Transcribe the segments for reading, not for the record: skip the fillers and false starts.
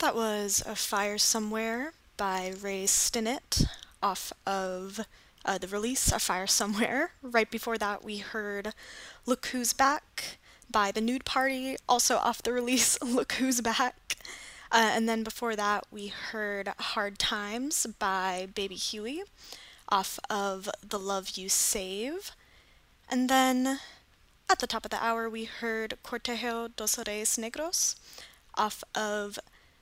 That was A Fire Somewhere by Ray Stinnett off of the release A Fire Somewhere. Right before that, we heard Look Who's Back by The Nude Party, also off the release Look Who's Back. And then before that, we heard Hard Times by Baby Huey off of The Love You Save. And then at the top of the hour, we heard Cortejo dos Reyes Negros off of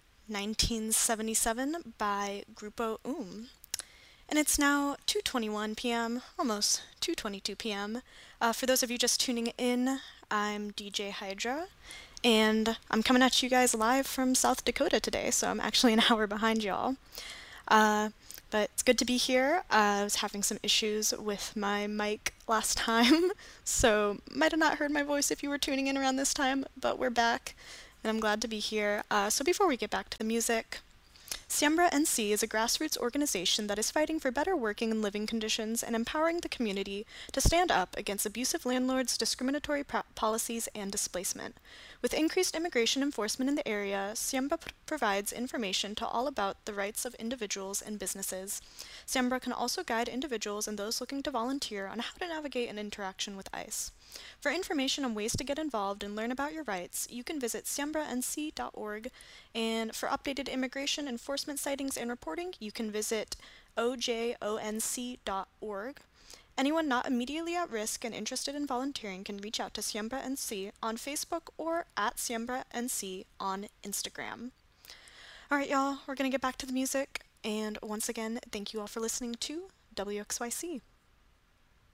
1977 by Grupo And it's now 2:21 p.m., almost 2:22 p.m. For those of you just tuning in, I'm DJ Hydra, and I'm coming at you guys live from South Dakota today, so I'm actually an hour behind y'all. But it's good to be here. I was having some issues with my mic last time, so might have not heard my voice if you were tuning in around this time, but we're back, and I'm glad to be here. So before we get back to the music, Siembra NC is a grassroots organization that is fighting for better working and living conditions and empowering the community to stand up against abusive landlords, discriminatory policies, and displacement. With increased immigration enforcement in the area, Siembra provides information to all about the rights of individuals and businesses. Siembra can also guide individuals and those looking to volunteer on how to navigate an interaction with ICE. For information on ways to get involved and learn about your rights, you can visit siembranc.org, and for updated immigration enforcement sightings and reporting, you can visit ojonc.org. Anyone not immediately at risk and interested in volunteering can reach out to Siembra NC on Facebook or at Siembra NC on Instagram. Alright, y'all, we're going to get back to the music, and once again, thank you all for listening to WXYC.